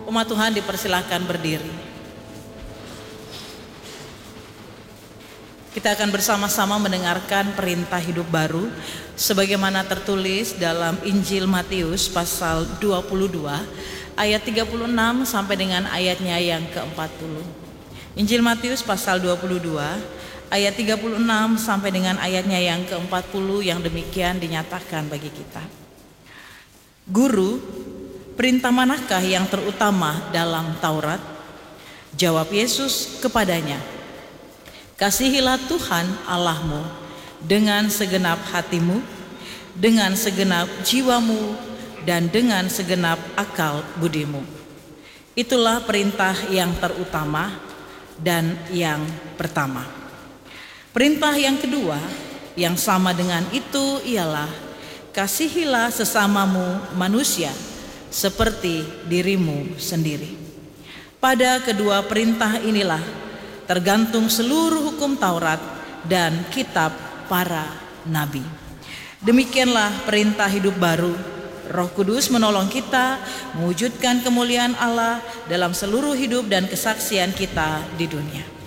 Umat Tuhan dipersilahkan berdiri. Kita akan bersama-sama mendengarkan perintah hidup baru sebagaimana tertulis dalam Injil Matius pasal 22 ayat 36 sampai dengan ayatnya yang ke-40. Injil Matius pasal 22 ayat 36 sampai dengan ayatnya yang ke-40 yang demikian dinyatakan bagi kita. Guru, perintah manakah yang terutama dalam Taurat? Jawab Yesus kepadanya, kasihilah Tuhan Allahmu dengan segenap hatimu, dengan segenap jiwamu, dan dengan segenap akal budimu. Itulah perintah yang terutama dan yang pertama. Perintah yang kedua yang sama dengan itu ialah kasihilah sesamamu manusia seperti dirimu sendiri. Pada kedua perintah inilah tergantung seluruh hukum Taurat dan kitab para nabi. Demikianlah perintah hidup baru. Roh Kudus menolong kita mewujudkan kemuliaan Allah dalam seluruh hidup dan kesaksian kita di dunia.